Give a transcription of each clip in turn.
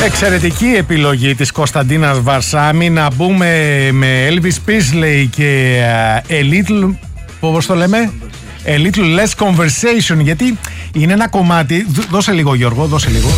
Εξαιρετική επιλογή της Κωνσταντίνας Βαρσάμι να μπούμε με Elvis Presley και a little, πώς το λέμε, a little less conversation, γιατί είναι ένα κομμάτι, δώσε λίγο Γιώργο, δώσε λίγο.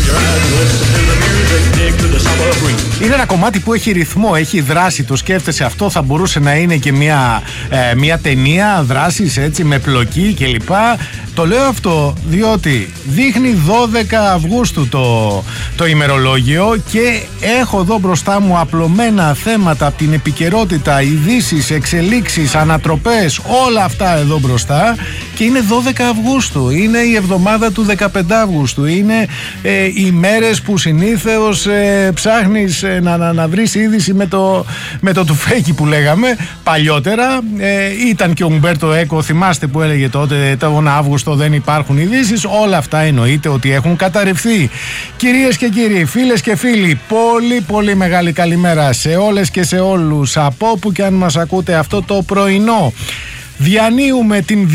Είναι ένα κομμάτι που έχει ρυθμό, έχει δράση, το σκέφτεσαι, αυτό θα μπορούσε να είναι και μια ταινία δράσης έτσι με πλοκή κλπ. Το λέω αυτό διότι δείχνει 12 Αυγούστου το ημερολόγιο και έχω εδώ μπροστά μου απλωμένα θέματα από την επικαιρότητα, ειδήσεις, εξελίξεις, ανατροπές, όλα αυτά εδώ μπροστά και είναι 12 Αυγούστου, είναι η εβδομάδα του 15 Αυγούστου, είναι οι μέρες που συνήθως ψάχνεις να βρεις είδηση με το τουφέκι που λέγαμε παλιότερα. Ήταν και ο Ουμπέρτο Έκο, θυμάστε που έλεγε τότε τον Αύγουστο δεν υπάρχουν ειδήσεις. Όλα αυτά εννοείται ότι έχουν καταρρευθεί. Κυρίες και κύριοι, φίλες και φίλοι, πολύ πολύ μεγάλη καλημέρα σε όλες και σε όλους από όπου και αν μας ακούτε αυτό το πρωινό. Διανύουμε την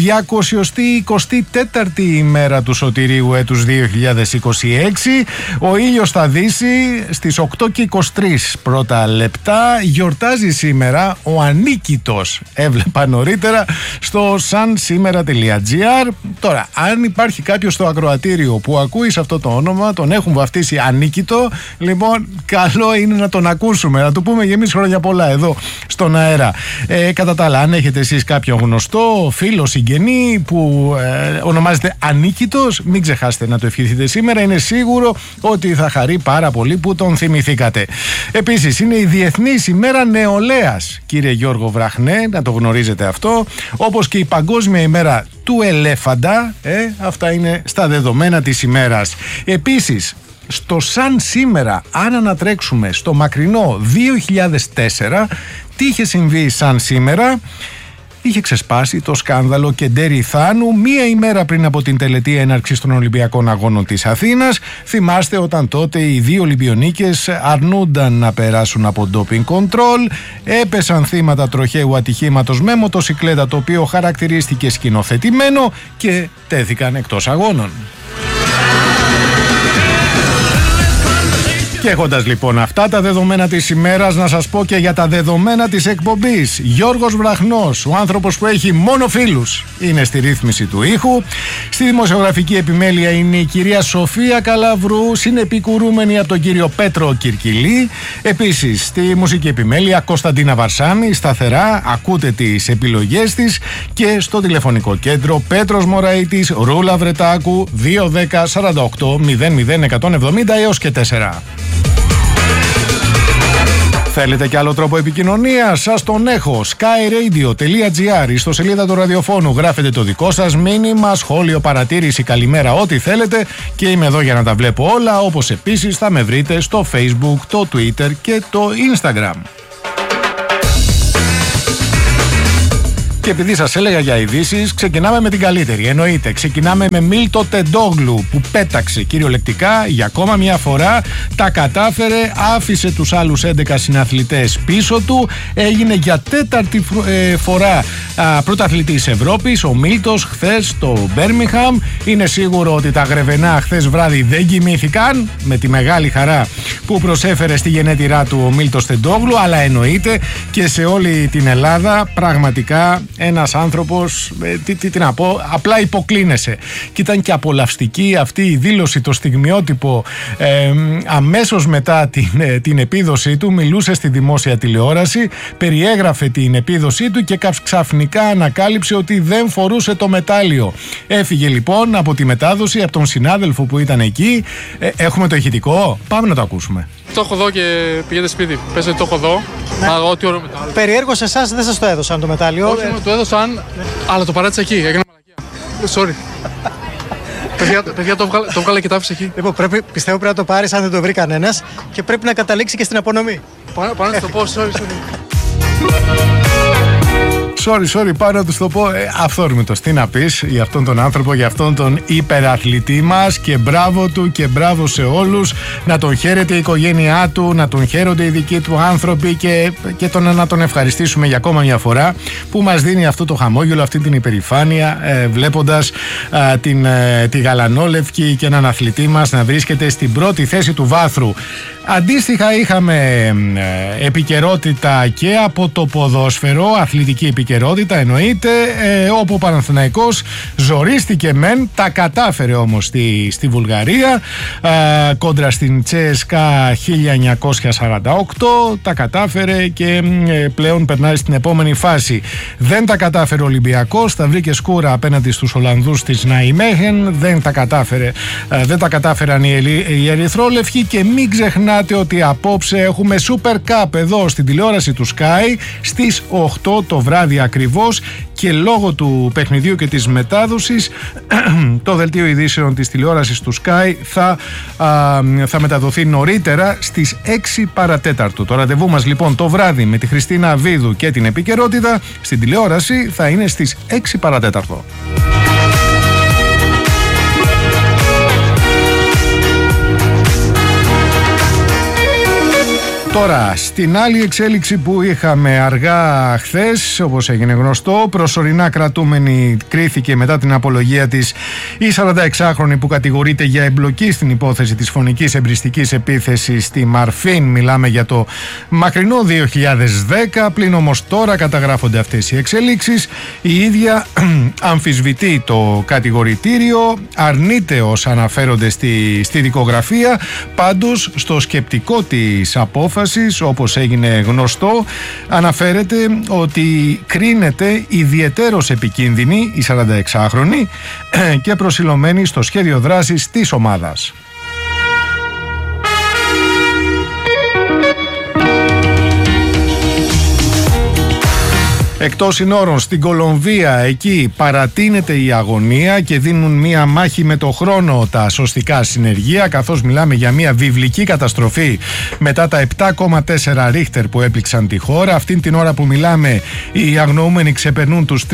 224η ημέρα του Σωτηρίου έτους 2026. Ο ήλιος θα δύσει στις 8:23 πρώτα λεπτά. Γιορτάζει σήμερα ο Ανίκητος. Έβλεπα νωρίτερα στο sunsimera.gr. Τώρα, αν υπάρχει κάποιος στο ακροατήριο που ακούει σε αυτό το όνομα, τον έχουν βαφτίσει Ανίκητο, λοιπόν, καλό είναι να τον ακούσουμε, να του πούμε και εμείς χρόνια πολλά εδώ στον αέρα. Κατά τα άλλα, αν έχετε εσείς κάποιον γνωστό, φίλο, συγγενή που ονομάζεται Ανίκητος, μην ξεχάσετε να το ευχηθείτε σήμερα. Είναι σίγουρο ότι θα χαρεί πάρα πολύ που τον θυμηθήκατε. Επίσης, είναι η Διεθνής ημέρα νεολαίας, κύριε Γιώργο Βραχνέ, να το γνωρίζετε αυτό, όπως και η Παγκόσμια ημέρα του ελέφαντα. Αυτά είναι στα δεδομένα της ημέρας. Επίσης, στο σαν σήμερα, αν ανατρέξουμε στο μακρινό 2004, τι είχε συμβεί σαν σήμερα? Είχε ξεσπάσει το σκάνδαλο Κεντέρι Θάνου μία ημέρα πριν από την τελετή έναρξης των Ολυμπιακών Αγώνων της Αθήνας. Θυμάστε όταν τότε οι δύο Ολυμπιονίκες αρνούνταν να περάσουν από ντόπινγκ κοντρόλ, έπεσαν θύματα τροχαίου ατυχήματος με μοτοσικλέτα, το οποίο χαρακτηρίστηκε σκηνοθετημένο, και τέθηκαν εκτός αγώνων. Και έχοντας λοιπόν αυτά τα δεδομένα της ημέρας, να σας πω και για τα δεδομένα της εκπομπής. Γιώργος Βραχνός, ο άνθρωπος που έχει μόνο φίλους, είναι στη ρύθμιση του ήχου. Στη δημοσιογραφική επιμέλεια είναι η κυρία Σοφία Καλαβρού, συνεπικουρούμενη από τον κύριο Πέτρο Κυρκυλή. Επίσης στη μουσική επιμέλεια Κωνσταντίνα Βαρσάμι, σταθερά ακούτε τις επιλογές της. Και στο τηλεφωνικό κέντρο Πέτρος Μωραΐτης, Ρούλα Βρετάκου, 210 48 00 170 έως και 4. Θέλετε κι άλλο τρόπο επικοινωνίας? Σας τον έχω. skyradio.gr. Στο σελίδα του ραδιοφώνου γράφετε το δικό σας μήνυμα, σχόλιο, παρατήρηση, καλημέρα, ό,τι θέλετε, και είμαι εδώ για να τα βλέπω όλα, όπως επίσης θα με βρείτε στο Facebook, το Twitter και το Instagram. Και επειδή σας έλεγα για ειδήσεις, ξεκινάμε με την καλύτερη. Εννοείται, ξεκινάμε με Μίλτο Τεντόγλου, που πέταξε κυριολεκτικά για ακόμα μια φορά. Τα κατάφερε, άφησε τους άλλους 11 συναθλητές πίσω του. Έγινε για τέταρτη φορά πρωταθλητής Ευρώπης. Ο Μίλτος χθες στο Μπέρμιγχαμ. Είναι σίγουρο ότι τα γρεβενά χθες βράδυ δεν κοιμήθηκαν με τη μεγάλη χαρά που προσέφερε στη γενέτειρά του ο Μίλτος Τεντόγλου. Αλλά εννοείται και σε όλη την Ελλάδα, πραγματικά ένας άνθρωπος, τι να πω, απλά υποκλίνεσαι. Και ήταν και απολαυστική αυτή η δήλωση, το στιγμιότυπο, αμέσως μετά την επίδοσή του. Μιλούσε στη δημόσια τηλεόραση, περιέγραφε την επίδοσή του και ξαφνικά ανακάλυψε ότι δεν φορούσε το μετάλλιο. Έφυγε λοιπόν από τη μετάδοση, από τον συνάδελφο που ήταν εκεί. Έχουμε το ηχητικό, πάμε να το ακούσουμε. Το έχω δω και πηγαίνετε σπίτι. Πες ότι το έχω δω. Ναι. Ό,τι ωραίο μετάλλιο. Περιέργως εσάς δεν σας το έδωσαν το μετάλλιο. Όχι, μου το έδωσαν, αλλά το παράτησα εκεί. Έκανα μαλακία. Sorry. Παιδιά, το βγάλα και το άφησα εκεί. Λοιπόν, πιστεύω πρέπει να το πάρεις αν δεν το βρει κανένας και πρέπει να καταλήξει και στην απονομή. Πάνω να το πω, sorry. Sorry, πάω να του το πω. Αυθόρμητος, τι να πεις για αυτόν τον άνθρωπο, για αυτόν τον υπεραθλητή μας, και μπράβο του και μπράβο σε όλους. Να τον χαίρεται η οικογένειά του, να τον χαίρονται οι δικοί του άνθρωποι και να τον ευχαριστήσουμε για ακόμα μια φορά που μας δίνει αυτό το χαμόγελο, αυτή την υπερηφάνεια, βλέποντας τη γαλανόλευκη και έναν αθλητή μας να βρίσκεται στην πρώτη θέση του βάθρου. Αντίστοιχα είχαμε επικαιρότητα και από το ποδόσφαιρο, αθλητική επικαιρότητα εννοείται, όπου ο Παναθηναϊκός ζορίστηκε μεν, τα κατάφερε όμως στη Βουλγαρία, κόντρα στην CSKA 1948, τα κατάφερε και πλέον περνάει στην επόμενη φάση. Δεν τα κατάφερε ο Ολυμπιακός, θα βρήκε σκούρα απέναντι στους Ολλανδούς της Ναϊμέχεν, δεν τα κατάφεραν οι Ερυθρόλευκοι, και μην ξεχνάτε ότι απόψε έχουμε Super Cup εδώ στην τηλεόραση του Sky στις 8 το βράδυ ακριβώς, και λόγω του παιχνιδιού και της μετάδοσης το δελτίο ειδήσεων της τηλεόρασης του Sky θα μεταδοθεί νωρίτερα στις 6 παρατέταρτο. Το ραντεβού μας λοιπόν το βράδυ με τη Χριστίνα Αβίδου και την επικαιρότητα στην τηλεόραση θα είναι στις 6 παρατέταρτο. Τώρα, στην άλλη εξέλιξη που είχαμε αργά χθες, όπως έγινε γνωστό, προσωρινά κρατούμενη κρίθηκε μετά την απολογία της η 46χρονη που κατηγορείται για εμπλοκή στην υπόθεση της φωνικής εμπριστικής επίθεσης στη Μαρφίν. Μιλάμε για το μακρινό 2010, πλην όμως τώρα καταγράφονται αυτές οι εξελίξεις. Η ίδια αμφισβητεί το κατηγορητήριο, αρνείται όσα αναφέρονται στη δικογραφία, πάντως στο σκεπτικό της απόφασης, όπως έγινε γνωστό, αναφέρεται ότι κρίνεται ιδιαιτέρως επικίνδυνη η 46χρονη και προσιλωμένη στο σχέδιο δράσης της ομάδας. Εκτός συνόρων, στην Κολομβία, εκεί παρατείνεται η αγωνία και δίνουν μία μάχη με το χρόνο τα σωστικά συνεργεία, καθώς μιλάμε για μία βιβλική καταστροφή μετά τα 7,4 ρίχτερ που έπληξαν τη χώρα. Αυτήν την ώρα που μιλάμε, οι αγνοούμενοι ξεπερνούν τους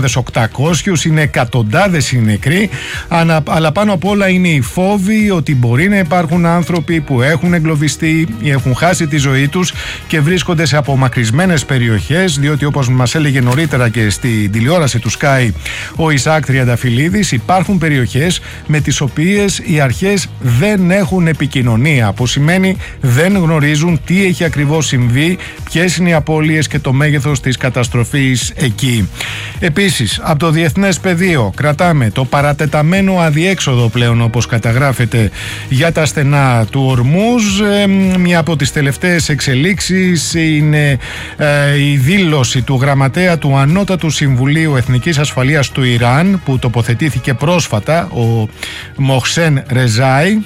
3.800, είναι εκατοντάδες οι νεκροί, αλλά πάνω απ' όλα είναι οι φόβοι ότι μπορεί να υπάρχουν άνθρωποι που έχουν εγκλωβιστεί ή έχουν χάσει τη ζωή τους και βρίσκονται σε απομακρυσμένες περιοχές, διότι όπως μας έλεγε νωρίτερα και στη τηλεόραση του Sky ο Ισαάκ Τριανταφυλλίδης, υπάρχουν περιοχές με τις οποίες οι αρχές δεν έχουν επικοινωνία, που σημαίνει δεν γνωρίζουν τι έχει ακριβώς συμβεί, ποιες είναι οι απώλειες και το μέγεθος της καταστροφής εκεί. Επίσης, από το Διεθνές Πεδίο κρατάμε το παρατεταμένο αδιέξοδο πλέον, όπως καταγράφεται, για τα στενά του Ορμούζ. Μια από τις τελευταίες εξελίξεις είναι η δήλωση του γραμματέα του Ανώτατου Συμβουλίου Εθνικής Ασφαλείας του Ιράν, που τοποθετήθηκε πρόσφατα, ο Μοχσέν Ρεζάι,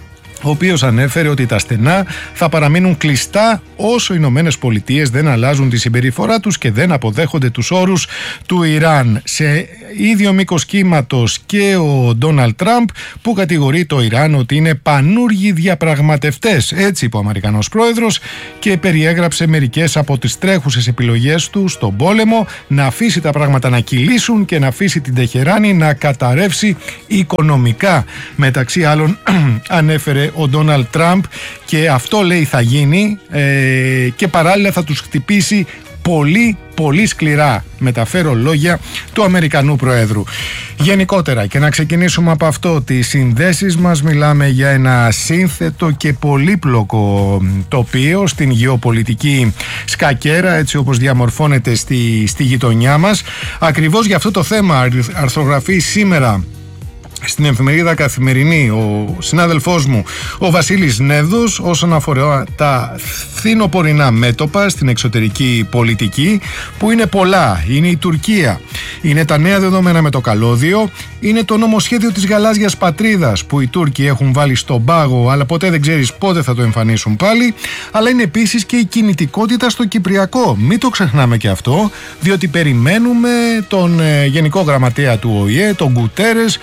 ο οποίος ανέφερε ότι τα στενά θα παραμείνουν κλειστά όσο οι Ηνωμένες Πολιτείες δεν αλλάζουν τη συμπεριφορά τους και δεν αποδέχονται τους όρους του Ιράν. Σε ίδιο μήκος κύματος και ο Ντόναλντ Τραμπ, που κατηγορεί το Ιράν ότι είναι πανούργοι διαπραγματευτές, έτσι είπε ο Αμερικανός πρόεδρος, και περιέγραψε μερικές από τις τρέχουσες επιλογές του στον πόλεμο, να αφήσει τα πράγματα να κυλήσουν και να αφήσει την Τεχεράνη να καταρρεύσει οικονομικά. Μεταξύ άλλων ανέφερε ο Ντόναλντ Τραμπ, και αυτό λέει θα γίνει, και παράλληλα θα τους χτυπήσει πολύ πολύ σκληρά. Μεταφέρω λόγια του Αμερικανού Προέδρου. Γενικότερα, και να ξεκινήσουμε από αυτό, τις συνδέσεις μας, μιλάμε για ένα σύνθετο και πολύπλοκο τοπίο στην γεωπολιτική σκακέρα, έτσι όπως διαμορφώνεται στη γειτονιά μας. Ακριβώς για αυτό το θέμα αρθρογραφεί σήμερα στην εφημερίδα Καθημερινή ο συνάδελφός μου ο Βασίλης Νέδος όσον αφορά τα φθινοπορεινά μέτωπα στην εξωτερική πολιτική, που είναι πολλά. Είναι η Τουρκία, είναι τα νέα δεδομένα με το καλώδιο, είναι το νομοσχέδιο της γαλάζιας πατρίδας που οι Τούρκοι έχουν βάλει στον πάγο, αλλά ποτέ δεν ξέρεις πότε θα το εμφανίσουν πάλι, αλλά είναι επίσης και η κινητικότητα στο Κυπριακό. Μην το ξεχνάμε και αυτό, διότι περιμένουμε τον Γενικό Γραμματέα του ΟΗΕ, τον Γκουτέρες, που είχε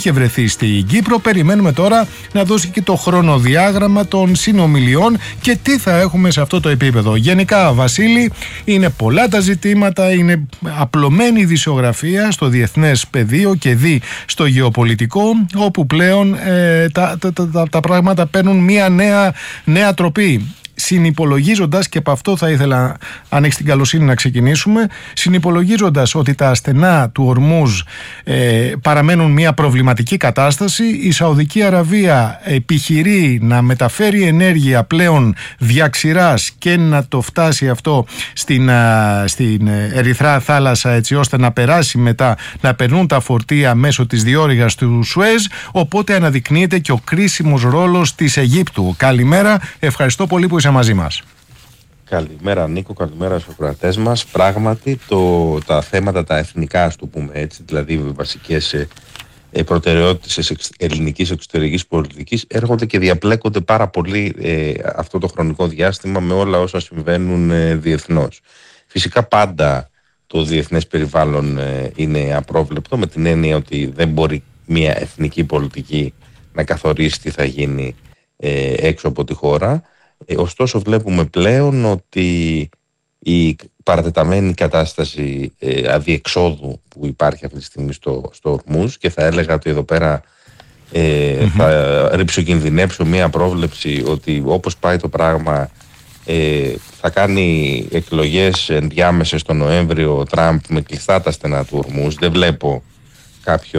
είχε βρεθεί στην Κύπρο. Περιμένουμε τώρα να δώσει και το χρονοδιάγραμμα των συνομιλιών και τι θα έχουμε σε αυτό το επίπεδο. Γενικά, Βασίλη, είναι πολλά τα ζητήματα, είναι απλωμένη η δισογραφία στο διεθνές πεδίο και στο γεωπολιτικό, όπου πλέον τα πράγματα παίρνουν μια νέα τροπή. Συνυπολογίζοντας, και από αυτό θα ήθελα, αν έχεις την καλοσύνη, να ξεκινήσουμε, συνυπολογίζοντας ότι τα στενά του Ορμούζ παραμένουν μια προβληματική κατάσταση, η Σαουδική Αραβία επιχειρεί να μεταφέρει ενέργεια πλέον διαξηράς και να το φτάσει αυτό στην Ερυθρά θάλασσα, έτσι ώστε να περάσει μετά, να περνούν τα φορτία μέσω της διόρυγας του Σουέζ, οπότε αναδεικνύεται και ο κρίσιμος ρόλος της Αιγύπτου. Καλημέρα, ευχαριστώ πολύ που είσαι μαζί μας. Καλημέρα Νίκο, καλημέρα στους ακροατές μας. Πράγματι τα θέματα τα εθνικά, ας το πούμε έτσι, δηλαδή βασικές προτεραιότητες ελληνικής εξωτερικής πολιτικής, έρχονται και διαπλέκονται πάρα πολύ αυτό το χρονικό διάστημα με όλα όσα συμβαίνουν διεθνώς. Φυσικά πάντα το διεθνές περιβάλλον είναι απρόβλεπτο, με την έννοια ότι δεν μπορεί μια εθνική πολιτική να καθορίσει τι θα γίνει έξω από τη χώρα. Ωστόσο βλέπουμε πλέον ότι η παρατεταμένη κατάσταση αδιεξόδου που υπάρχει αυτή τη στιγμή στο Ορμούζ, και θα έλεγα ότι εδώ πέρα θα ρυψοκινδυνεύσω μία πρόβλεψη ότι όπως πάει το πράγμα θα κάνει εκλογές ενδιάμεσες τον Νοέμβριο ο Τραμπ με κλειστά τα στενά του Ορμούζ. Δεν βλέπω κάποιο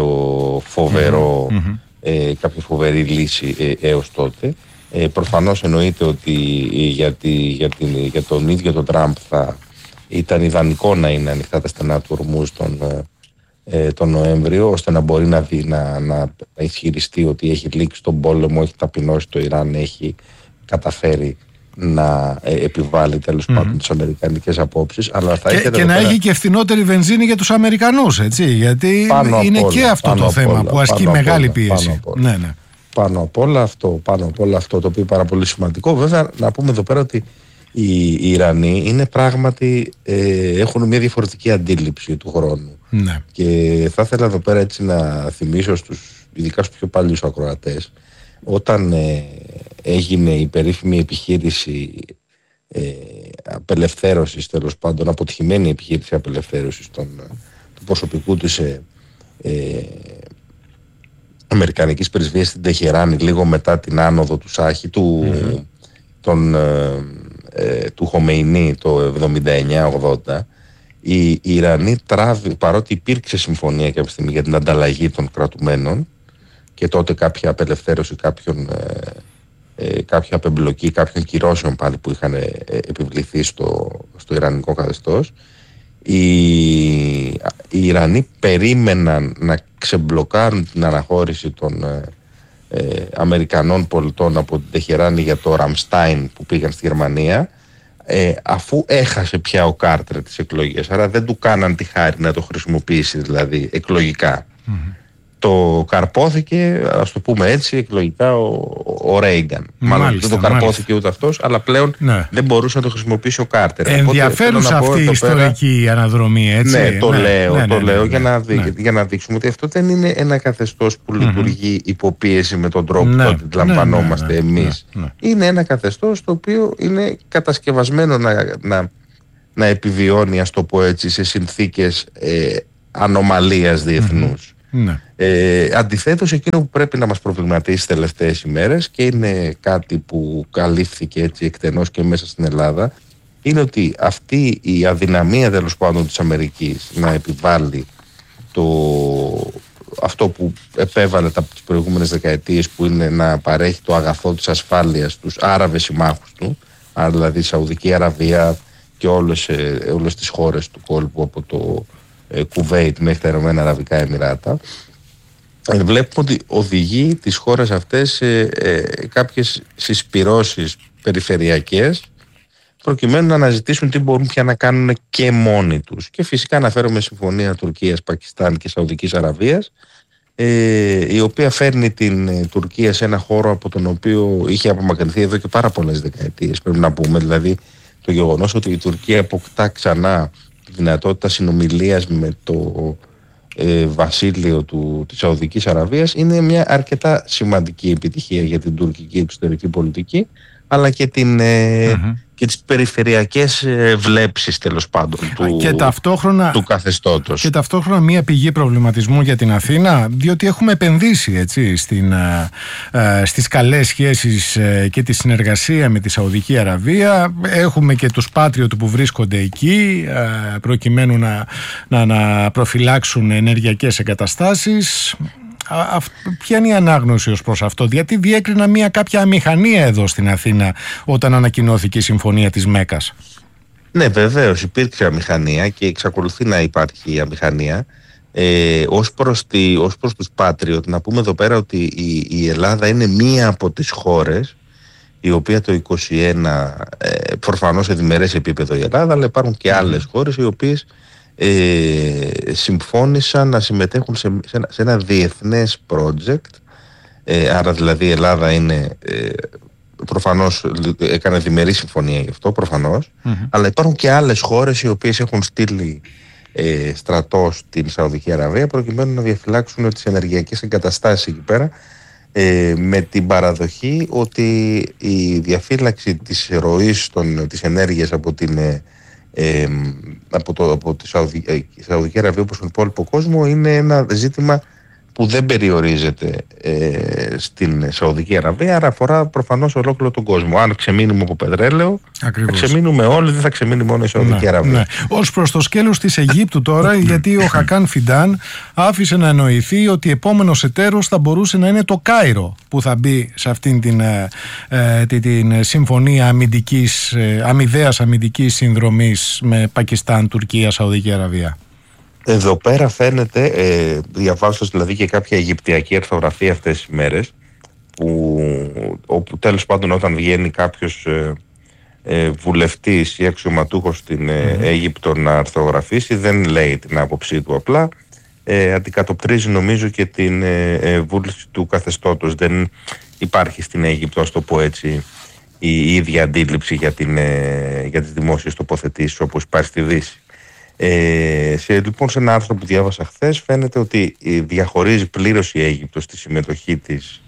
κάποια φοβερή λύση έως τότε. Προφανώς εννοείται ότι για τον ίδιο τον Τραμπ θα ήταν ιδανικό να είναι ανοιχτά τα στενά του Ορμούζ τον Νοέμβριο, ώστε να μπορεί να ισχυριστεί ότι έχει λήξει τον πόλεμο, έχει ταπεινώσει το Ιράν, έχει καταφέρει να επιβάλλει τέλος πάντων τις αμερικανικές απόψεις. Αλλά θα και να έχει και φθηνότερη βενζίνη για τους Αμερικανούς, έτσι, γιατί είναι και αυτό το θέμα που ασκεί μεγάλη πίεση. Ναι. Πάνω απ' όλα αυτό το οποίο είναι πάρα πολύ σημαντικό. Βέβαια, να πούμε εδώ πέρα ότι οι Ιρανοί είναι πράγματι έχουν μια διαφορετική αντίληψη του χρόνου. Ναι. Και θα ήθελα εδώ πέρα έτσι να θυμίσω ειδικά στους πιο παλιούς ακροατές, όταν έγινε η περίφημη επιχείρηση απελευθέρωσης, τέλος πάντων αποτυχημένη επιχείρηση απελευθέρωσης του προσωπικού της αμερικανικής πρεσβείας στην Τεχεράνη, λίγο μετά την άνοδο του Σάχη, του Χομεϊνί το 79-80, οι Ιρανοί παρότι υπήρξε συμφωνία κάποια στιγμή για την ανταλλαγή των κρατουμένων και τότε κάποια απελευθέρωση κάποια απεμπλοκή κάποιων κυρώσεων πάλι που είχαν επιβληθεί στο Ιρανικό καθεστώς, οι Ιρανοί περίμεναν να ξεμπλοκάρουν την αναχώρηση των Αμερικανών πολιτών από την Τεχεράνη για το Ραμστάιν που πήγαν στη Γερμανία, αφού έχασε πια ο Κάρτερ τις εκλογές, άρα δεν του κάναν τη χάρη να το χρησιμοποιήσει δηλαδή εκλογικά. Το καρπόθηκε, ας το πούμε έτσι, εκλογικά ο Ρέιγκαν. Μάλλον δεν το καρπόθηκε ούτε αυτός, αλλά πλέον δεν μπορούσε να το χρησιμοποιήσει ο Κάρτερ. Ενδιαφέρουσα αυτή η ιστορική αναδρομή, έτσι. Ναι, το λέω για να δείξουμε ότι αυτό δεν είναι ένα καθεστώς που λειτουργεί υποπίεση με τον τρόπο που αντιλαμβανόμαστε εμείς. Είναι ένα καθεστώς το οποίο είναι κατασκευασμένο να επιβιώνει, ας το πω έτσι, σε συνθήκες ανομαλίας διεθνούς. Αντιθέτως, εκείνο που πρέπει να μας προβληματίσει τις τελευταίες ημέρες, και είναι κάτι που καλύφθηκε έτσι εκτενώς και μέσα στην Ελλάδα, είναι ότι αυτή η αδυναμία τέλος πάντων της Αμερικής να επιβάλλει αυτό που επέβαλε τις προηγούμενες δεκαετίες, που είναι να παρέχει το αγαθό της ασφάλειας στους Άραβες συμμάχους του, άρα δηλαδή Σαουδική Αραβία και όλες τις χώρες του κόλπου, από το Κουβέιτ μέχρι τα Ηνωμένα Αραβικά Εμιράτα, βλέπουμε ότι οδηγεί τις χώρες αυτές σε κάποιες συσπυρώσεις περιφερειακές, προκειμένου να αναζητήσουν τι μπορούν πια να κάνουν και μόνοι τους. Και φυσικά αναφέρομαι συμφωνία Τουρκίας, Πακιστάν και Σαουδικής Αραβίας, η οποία φέρνει την Τουρκία σε ένα χώρο από τον οποίο είχε απομακρυνθεί εδώ και πάρα πολλές δεκαετίες, πρέπει να πούμε. Δηλαδή το γεγονός ότι η Τουρκία αποκτά ξανά τη δυνατότητα συνομιλίας με βασίλειο της Σαουδικής Αραβίας είναι μια αρκετά σημαντική επιτυχία για την τουρκική εξωτερική πολιτική, αλλά και και τις περιφερειακές βλέψεις τέλος πάντων του καθεστώτος. Και ταυτόχρονα μια πηγή προβληματισμού για την Αθήνα, διότι έχουμε επενδύσει έτσι, στις καλές σχέσεις και τη συνεργασία με τη Σαουδική Αραβία. Έχουμε και τους Patriot που βρίσκονται εκεί προκειμένου να προφυλάξουν ενεργειακές εγκαταστάσεις. Ποια είναι η ανάγνωση ως προς αυτό? Γιατί διέκρινα κάποια αμηχανία εδώ στην Αθήνα όταν ανακοινώθηκε η Συμφωνία της Μέκας. Ναι, βεβαίως υπήρξε αμηχανία και εξακολουθεί να υπάρχει η αμηχανία. Ως προς τους Patriot, να πούμε εδώ πέρα ότι η Ελλάδα είναι μία από τις χώρες η οποία το 2021 προφανώς σε διμερές επίπεδο η Ελλάδα, αλλά υπάρχουν και άλλες χώρες οι οποίες συμφώνησαν να συμμετέχουν σε ένα διεθνές project. Άρα δηλαδή η Ελλάδα είναι προφανώς έκανε διμερή συμφωνία γι' αυτό προφανώς, αλλά υπάρχουν και άλλες χώρες οι οποίες έχουν στείλει στρατό στην Σαουδική Αραβία προκειμένου να διαφυλάξουν τις ενεργειακές εγκαταστάσεις εκεί πέρα, με την ότι η διαφύλαξη της ροής της ενέργειας από τη Σαουδική Αραβία όπως τον υπόλοιπο κόσμο είναι ένα ζήτημα που δεν περιορίζεται στην Σαουδική Αραβία, αλλά αφορά προφανώς ολόκληρο τον κόσμο. Αν ξεμείνουμε από πετρέλαιο, θα ξεμείνουμε όλοι, δεν θα ξεμείνει μόνο η Σαουδική Αραβία. Ναι. Ως προς το σκέλος της Αιγύπτου τώρα, γιατί ο Χακάν Φιντάν άφησε να εννοηθεί ότι επόμενος εταίρος θα μπορούσε να είναι το Κάιρο που θα μπει σε αυτήν την συμφωνία αμοιβαίας αμυντικής συνδρομής με Πακιστάν, Τουρκία, Σαουδική Αραβία. Εδώ πέρα φαίνεται, διαβάζοντας δηλαδή και κάποια αιγυπτιακή ερθογραφία αυτές τις μέρες, όπου τέλος πάντων όταν βγαίνει κάποιος βουλευτής ή αξιωματούχος στην Αίγυπτο να αρθογραφήσει, δεν λέει την άποψή του απλά, αντικατοπτρίζει νομίζω και την βούληση του καθεστώτος. Δεν υπάρχει στην Αίγυπτο, ας το πω έτσι, η ίδια αντίληψη για τις δημόσιες τοποθετήσεις όπως υπάρχει στη Δύση. Λοιπόν, σε ένα άρθρο που διάβασα χθες φαίνεται ότι διαχωρίζει πλήρως η Αίγυπτος τη συμμετοχή της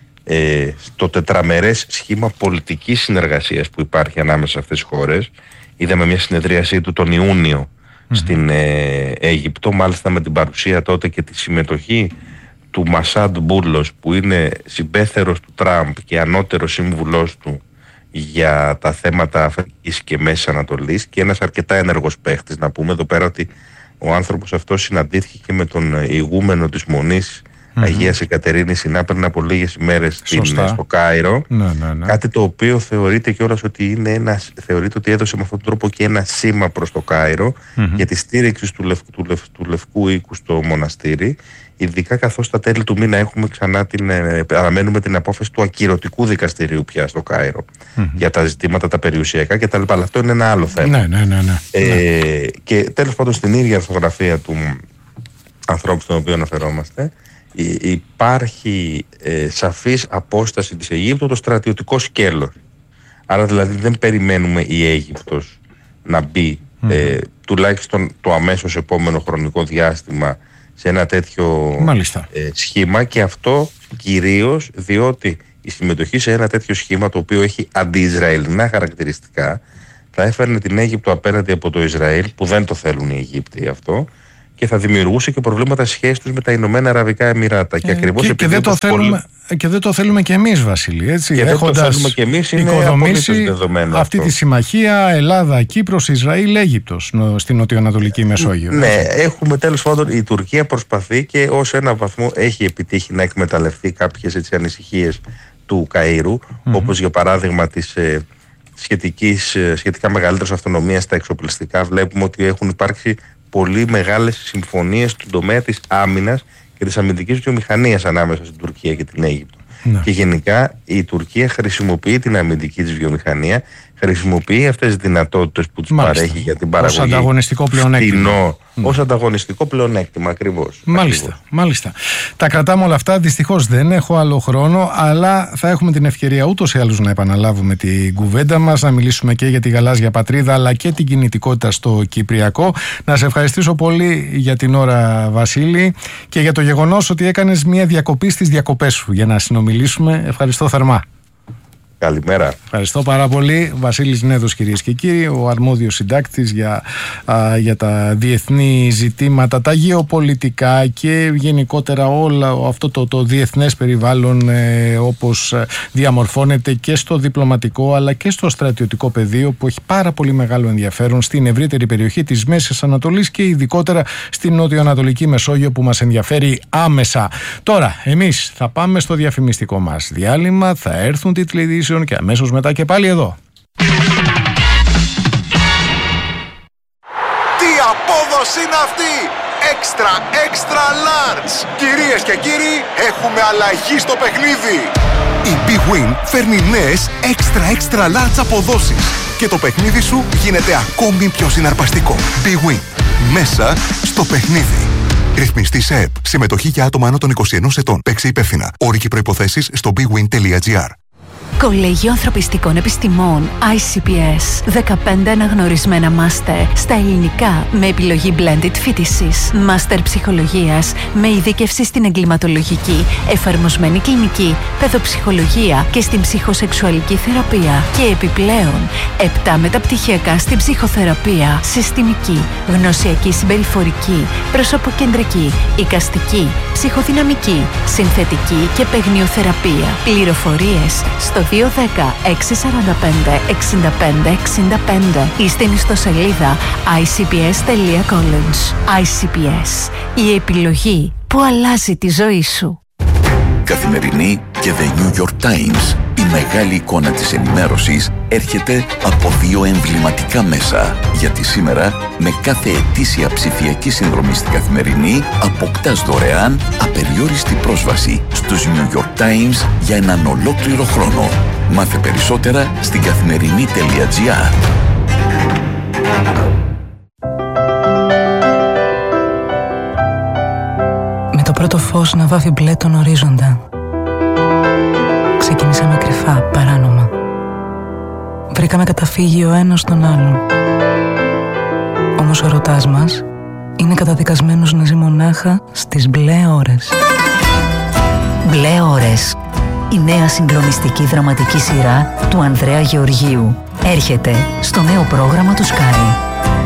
στο τετραμερές σχήμα πολιτικής συνεργασίας που υπάρχει ανάμεσα σε αυτές τις χώρες. Είδαμε μια συνεδρίασή του τον Ιούνιο στην Αίγυπτο, μάλιστα με την παρουσία τότε και τη συμμετοχή του Μασάντ Μπούλος, που είναι συμπέθερος του Τραμπ και ανώτερος σύμβουλός του για τα θέματα Αφρικής και Μέσης Ανατολής και ένας αρκετά ενεργός παίχτης. Να πούμε εδώ πέρα ότι ο άνθρωπος αυτός συναντήθηκε και με τον ηγούμενο της Μονής Αγίας Εκατερίνης Σινά πριν από λίγες ημέρες στο Κάιρο. Κάτι το οποίο θεωρείται κιόλας ότι θεωρείται ότι έδωσε με αυτόν τον τρόπο και ένα σήμα προς το Κάιρο για τη στήριξη του Λευκού Οίκου στο μοναστήρι. Ειδικά καθώς στα τέλη του μήνα έχουμε ξανά αναμένουμε την απόφαση του ακυρωτικού δικαστηρίου πια στο Κάιρο για τα ζητήματα τα περιουσιακά κτλ. Αλλά αυτό είναι ένα άλλο θέμα. Και τέλος πάντων στην ίδια αρθογραφία του ανθρώπου στον οποίο αναφερόμαστε υπάρχει σαφής απόσταση της Αιγύπτου το στρατιωτικό σκέλος. Άρα δηλαδή δεν περιμένουμε η Αίγυπτος να μπει τουλάχιστον το αμέσως επόμενο χρονικό διάστημα σε ένα τέτοιο σχήμα, και αυτό κυρίως διότι η συμμετοχή σε ένα τέτοιο σχήμα το οποίο έχει αντι-Ισραηλινά χαρακτηριστικά θα έφερνε την Αίγυπτο απέναντι από το Ισραήλ, που δεν το θέλουν οι Αιγύπτιοι αυτό, και θα δημιουργούσε και προβλήματα σχέσης τους με τα Ηνωμένα Αραβικά Εμιράτα. Και δεν το θέλουμε και εμείς, Βασίλη. Έτσι, και δεν το θέλουμε και εμείς, είναι απολύτως δεδομένο αυτή τη συμμαχία Ελλάδα-Κύπρος, Ισραήλ-Αίγυπτος στην νοτιοανατολική Μεσόγειο. Ναι, έχουμε τέλος πάντων, η Τουρκία προσπαθεί και ως ένα βαθμό έχει επιτύχει να εκμεταλλευτεί κάποιες ανησυχίες του Καΐρου, όπως για παράδειγμα της σχετικά μεγαλύτερης αυτονομίας στα εξοπλιστικά. Βλέπουμε ότι έχουν υπάρξει πολύ μεγάλες συμφωνίες στον τομέα της άμυνας και της αμυντικής βιομηχανίας ανάμεσα στην Τουρκία και την Αίγυπτο. Και γενικά η Τουρκία χρησιμοποιεί την αμυντική της βιομηχανία χρησιμοποιεί αυτές τις δυνατότητες που τους παρέχει για την παραγωγή. Ως ανταγωνιστικό πλεονέκτημα. Ως ανταγωνιστικό πλεονέκτημα, ακριβώς. Μάλιστα. Τα κρατάμε όλα αυτά. Δυστυχώς δεν έχω άλλο χρόνο, αλλά θα έχουμε την ευκαιρία ούτως ή άλλως να επαναλάβουμε την κουβέντα μας, να μιλήσουμε και για τη γαλάζια πατρίδα, αλλά και την κινητικότητα στο Κυπριακό. Να σε ευχαριστήσω πολύ για την ώρα, Βασίλη, και για το γεγονός ότι έκανες μια διακοπή στις διακοπές σου για να συνομιλήσουμε. Ευχαριστώ θερμά. Καλημέρα. Ευχαριστώ πάρα πολύ. Βασίλης Νέδος, κυρίες και κύριοι, ο αρμόδιος συντάκτης για τα διεθνή ζητήματα, τα γεωπολιτικά και γενικότερα όλα αυτό το διεθνές περιβάλλον όπως διαμορφώνεται και στο διπλωματικό αλλά και στο στρατιωτικό πεδίο, που έχει πάρα πολύ μεγάλο ενδιαφέρον στην ευρύτερη περιοχή της Μέσης Ανατολής και ειδικότερα στην νότιο-ανατολική Μεσόγειο, που μας ενδιαφέρει άμεσα. Τώρα, εμείς θα πάμε στο διαφημιστικό μας διάλειμμα, θα έρθουν τίτλοι ειδήσεων και αμέσως μετά και πάλι εδώ. Τι απόδοση είναι αυτή! Extra large! Κυρίες και κύριοι, έχουμε αλλαγή στο παιχνίδι! Η Big Win φέρνει νέες extra large αποδόσεις και το παιχνίδι σου γίνεται ακόμη πιο συναρπαστικό. Big Win. Μέσα στο παιχνίδι. Ρυθμιστή σε ΕΠ. Συμμετοχή για άτομα άνω των 21 ετών. Παίξε υπεύθυνα. Όροι και προϋποθέσεις στο bigwin.gr. Κολέγιο Ανθρωπιστικών Επιστημών ICPS. 15 αναγνωρισμένα μάστερ στα ελληνικά με επιλογή blended φοιτησης. Μάστερ ψυχολογίας με ειδίκευση στην εγκληματολογική, εφαρμοσμένη κλινική, παιδοψυχολογία και στην ψυχοσεξουαλική θεραπεία. Και επιπλέον 7 μεταπτυχιακά στην ψυχοθεραπεία, συστημική, γνωσιακή συμπεριφορική, προσωποκεντρική, εικαστική, ψυχοδυναμική, συνθετική και παιγνιοθεραπεία. Πληροφορίες στο 210-645-6565 ή στην ιστοσελίδα icps.college. ICPS. Η επιλογή που αλλάζει τη ζωή σου. Καθημερινή και The New York Times. Η μεγάλη εικόνα της ενημέρωσης έρχεται από 2 εμβληματικά μέσα. Γιατί σήμερα, με κάθε ετήσια ψηφιακή συνδρομή στην Καθημερινή, αποκτάς δωρεάν απεριόριστη πρόσβαση στους New York Times για έναν ολόκληρο χρόνο. Μάθε περισσότερα στην καθημερινή.gr. Με το πρώτο φως να βάφει μπλε τον ορίζοντα, ξεκινήσαμε κρυφά, παράνομα. Βρήκαμε καταφύγιο ο ένας στον άλλον. Όμως ο ερωτάς μας είναι καταδικασμένος να ζει μονάχα στις μπλε ώρες. Μπλε ώρες. Η νέα συγκλονιστική δραματική σειρά του Ανδρέα Γεωργίου έρχεται στο νέο πρόγραμμα του Sky.